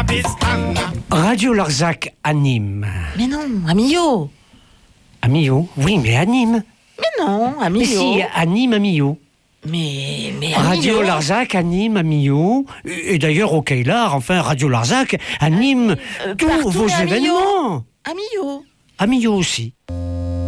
Radio Larzac anime. Mais non, à Millau. À Millau? Oui, mais anime. Mais non, à Mais Millau. si, anime à Millau. Mais à Radio Millau. Larzac anime à Millau. Et d'ailleurs, au Kailar, enfin, Radio Larzac anime tous partout, vos mais à Millau. événements. À Millau. À Millau aussi.